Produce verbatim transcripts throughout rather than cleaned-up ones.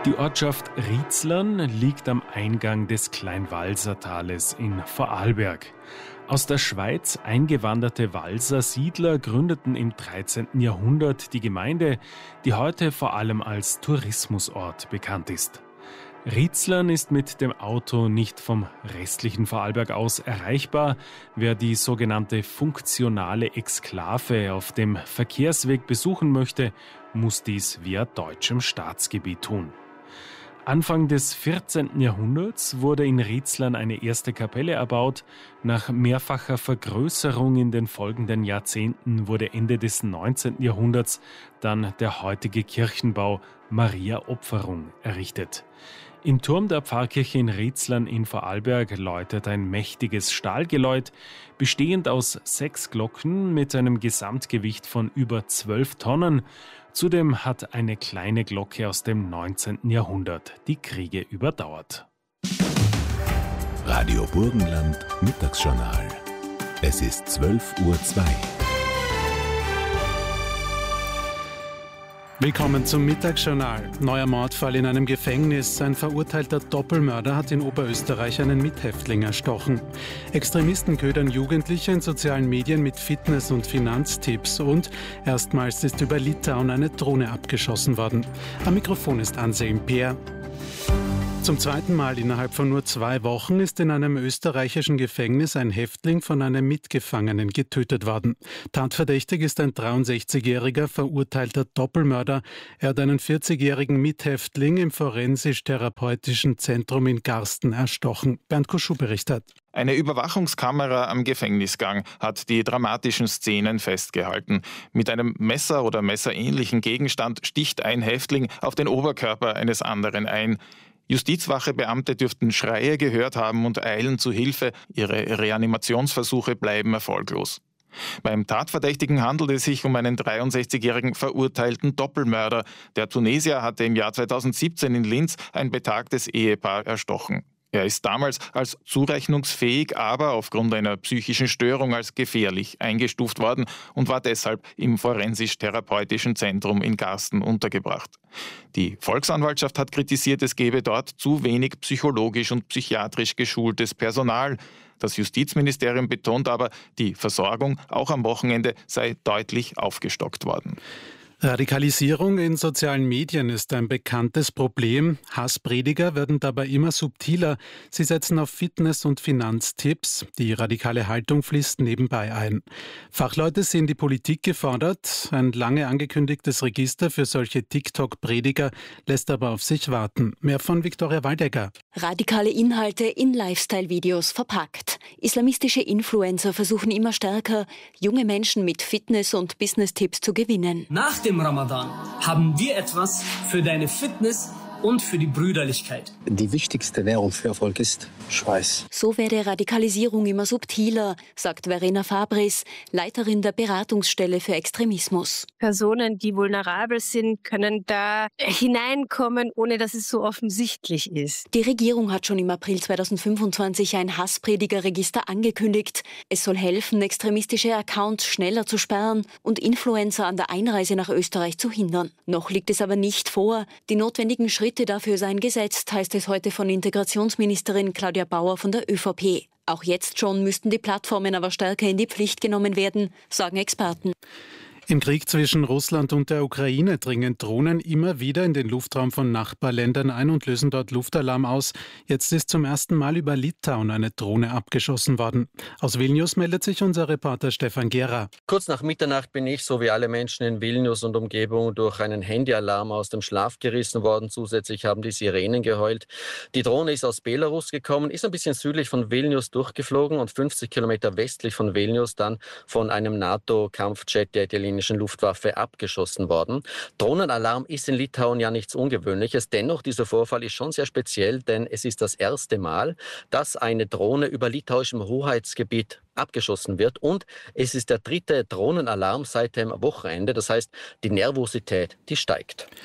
Die Ortschaft Rietzlern liegt am Eingang des Kleinwalsertales in Vorarlberg. Aus der Schweiz eingewanderte Walser Siedler gründeten im dreizehnten Jahrhundert die Gemeinde, die heute vor allem als Tourismusort bekannt ist. Rietzlern ist mit dem Auto nicht vom restlichen Vorarlberg aus erreichbar. Wer die sogenannte funktionale Exklave auf dem Verkehrsweg besuchen möchte, muss dies via deutschem Staatsgebiet tun. Anfang des vierzehnten Jahrhunderts wurde in Rietzlern eine erste Kapelle erbaut. Nach mehrfacher Vergrößerung in den folgenden Jahrzehnten wurde Ende des neunzehnten Jahrhunderts dann der heutige Kirchenbau Maria Opferung errichtet. Im Turm der Pfarrkirche in Rietzlern in Vorarlberg läutet ein mächtiges Stahlgeläut, bestehend aus sechs Glocken mit einem Gesamtgewicht von über zwölf Tonnen. Zudem hat eine kleine Glocke aus dem neunzehnten Jahrhundert die Kriege überdauert. Radio Burgenland Mittagsjournal. Es ist zwölf Uhr zwei. Willkommen zum Mittagsjournal. Neuer Mordfall in einem Gefängnis. Ein verurteilter Doppelmörder hat in Oberösterreich einen Mithäftling erstochen. Extremisten ködern Jugendliche in sozialen Medien mit Fitness- und Finanztipps. Und erstmals ist über Litauen eine Drohne abgeschossen worden. Am Mikrofon ist Anselm Peer. Zum zweiten Mal innerhalb von nur zwei Wochen ist in einem österreichischen Gefängnis ein Häftling von einem Mitgefangenen getötet worden. Tatverdächtig ist ein dreiundsechzigjähriger verurteilter Doppelmörder. Er hat einen vierzigjährigen Mithäftling im Forensisch-Therapeutischen Zentrum in Garsten erstochen. Bernd Kuschu berichtet. Eine Überwachungskamera am Gefängnisgang hat die dramatischen Szenen festgehalten. Mit einem Messer oder messerähnlichen Gegenstand sticht ein Häftling auf den Oberkörper eines anderen ein. Justizwachebeamte dürften Schreie gehört haben und eilen zu Hilfe. Ihre Reanimationsversuche bleiben erfolglos. Beim Tatverdächtigen handelt es sich um einen dreiundsechzigjährigen verurteilten Doppelmörder. Der Tunesier hatte im Jahr zweitausendsiebzehn in Linz ein betagtes Ehepaar erstochen. Er ist damals als zurechnungsfähig, aber aufgrund einer psychischen Störung als gefährlich eingestuft worden und war deshalb im Forensisch-Therapeutischen Zentrum in Garsten untergebracht. Die Volksanwaltschaft hat kritisiert, es gebe dort zu wenig psychologisch und psychiatrisch geschultes Personal. Das Justizministerium betont aber, die Versorgung auch am Wochenende sei deutlich aufgestockt worden. Radikalisierung in sozialen Medien ist ein bekanntes Problem. Hassprediger werden dabei immer subtiler. Sie setzen auf Fitness- und Finanztipps. Die radikale Haltung fließt nebenbei ein. Fachleute sehen die Politik gefordert. Ein lange angekündigtes Register für solche TikTok-Prediger lässt aber auf sich warten. Mehr von Viktoria Waldecker. Radikale Inhalte in Lifestyle-Videos verpackt. Islamistische Influencer versuchen immer stärker, junge Menschen mit Fitness- und Business-Tipps zu gewinnen. Nach dem Ramadan haben wir etwas für deine Fitness und für die Brüderlichkeit. Die wichtigste Währung für Erfolg ist Schweiß. So werde Radikalisierung immer subtiler, sagt Verena Fabris, Leiterin der Beratungsstelle für Extremismus. Personen, die vulnerabel sind, können da hineinkommen, ohne dass es so offensichtlich ist. Die Regierung hat schon im April zweitausendfünfundzwanzig ein Hasspredigerregister angekündigt. Es soll helfen, extremistische Accounts schneller zu sperren und Influencer an der Einreise nach Österreich zu hindern. Noch liegt es aber nicht vor. Die notwendigen Schritte dafür seien gesetzt, heißt es heute von Integrationsministerin Claudia Bauer von der ÖVP. Auch jetzt schon müssten die Plattformen aber stärker in die Pflicht genommen werden, sagen Experten. Im Krieg zwischen Russland und der Ukraine dringen Drohnen immer wieder in den Luftraum von Nachbarländern ein und lösen dort Luftalarm aus. Jetzt ist zum ersten Mal über Litauen eine Drohne abgeschossen worden. Aus Vilnius meldet sich unser Reporter Stefan Gera. Kurz nach Mitternacht bin ich, so wie alle Menschen in Vilnius und Umgebung, durch einen Handyalarm aus dem Schlaf gerissen worden. Zusätzlich haben die Sirenen geheult. Die Drohne ist aus Belarus gekommen, ist ein bisschen südlich von Vilnius durchgeflogen und fünfzig Kilometer westlich von Vilnius dann von einem NATO-Kampfjet der italienischen Luftwaffe abgeschossen worden. Drohnenalarm ist in Litauen ja nichts Ungewöhnliches. Dennoch, dieser Vorfall ist schon sehr speziell, denn es ist das erste Mal, dass eine Drohne über litauischem Hoheitsgebiet abgeschossen wird und es ist der dritte Drohnenalarm seit dem Wochenende. Das heißt, die Nervosität, die steigt.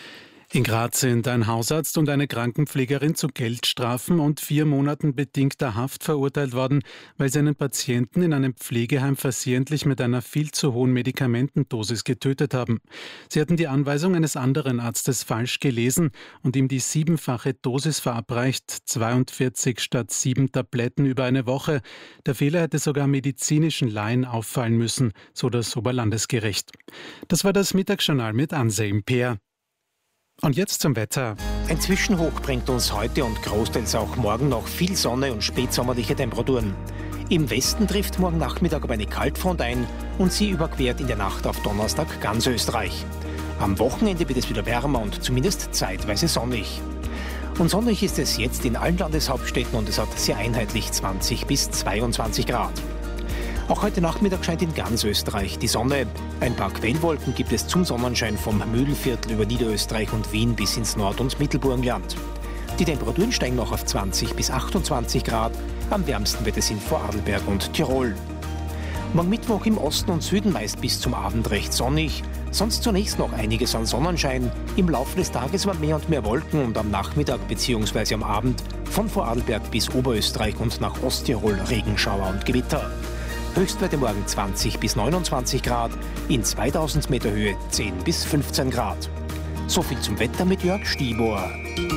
In Graz sind ein Hausarzt und eine Krankenpflegerin zu Geldstrafen und vier Monaten bedingter Haft verurteilt worden, weil sie einen Patienten in einem Pflegeheim versehentlich mit einer viel zu hohen Medikamentendosis getötet haben. Sie hatten die Anweisung eines anderen Arztes falsch gelesen und ihm die siebenfache Dosis verabreicht, zweiundvierzig statt sieben Tabletten über eine Woche. Der Fehler hätte sogar medizinischen Laien auffallen müssen, so das Oberlandesgericht. Das war das Mittagsjournal mit Anselm Peer. Und jetzt zum Wetter. Ein Zwischenhoch bringt uns heute und großteils auch morgen noch viel Sonne und spätsommerliche Temperaturen. Im Westen trifft morgen Nachmittag aber eine Kaltfront ein und sie überquert in der Nacht auf Donnerstag ganz Österreich. Am Wochenende wird es wieder wärmer und zumindest zeitweise sonnig. Und sonnig ist es jetzt in allen Landeshauptstädten und es hat sehr einheitlich zwanzig bis zweiundzwanzig Grad. Auch heute Nachmittag scheint in ganz Österreich die Sonne. Ein paar Quellwolken gibt es zum Sonnenschein vom Mühlviertel über Niederösterreich und Wien bis ins Nord- und Mittelburgenland. Die Temperaturen steigen noch auf zwanzig bis achtundzwanzig Grad. Am wärmsten wird es in Vorarlberg und Tirol. Morgen Mittwoch im Osten und Süden meist bis zum Abend recht sonnig. Sonst zunächst noch einiges an Sonnenschein. Im Laufe des Tages aber mehr und mehr Wolken und am Nachmittag bzw. am Abend von Vorarlberg bis Oberösterreich und nach Osttirol Regenschauer und Gewitter. Höchstwerte morgen zwanzig bis neunundzwanzig Grad, in zweitausend Meter Höhe zehn bis fünfzehn Grad. So viel zum Wetter mit Jörg Stibor.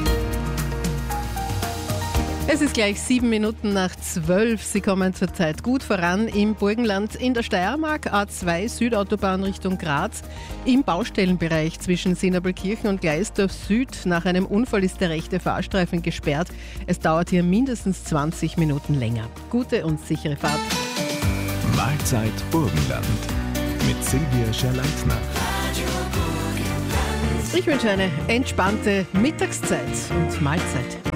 Es ist gleich sieben Minuten nach zwölf. Sie kommen zurzeit gut voran im Burgenland, in der Steiermark, A zwei Südautobahn Richtung Graz. Im Baustellenbereich zwischen Sinabelkirchen und Gleisdorf Süd. Nach einem Unfall ist der rechte Fahrstreifen gesperrt. Es dauert hier mindestens zwanzig Minuten länger. Gute und sichere Fahrt. Mahlzeit Burgenland mit Silvia Scherleitner. Ich wünsche eine entspannte Mittagszeit und Mahlzeit.